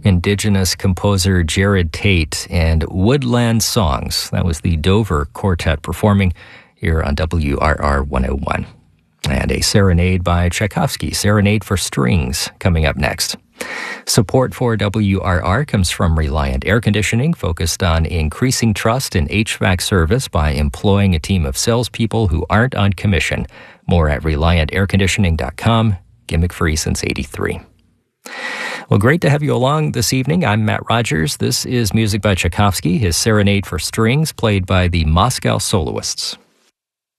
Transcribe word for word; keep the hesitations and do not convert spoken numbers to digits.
Indigenous composer Jared Tate and Woodland Songs. That was the Dover Quartet performing here on W R R one oh one. And a serenade by Tchaikovsky, Serenade for Strings, coming up next. Support for W R R comes from Reliant Air Conditioning, focused on increasing trust in H V A C service by employing a team of salespeople who aren't on commission. More at reliant air conditioning dot com, gimmick-free since eighty-three. Well, great to have you along this evening. I'm Matt Rogers. This is music by Tchaikovsky, his Serenade for Strings, played by the Moscow Soloists.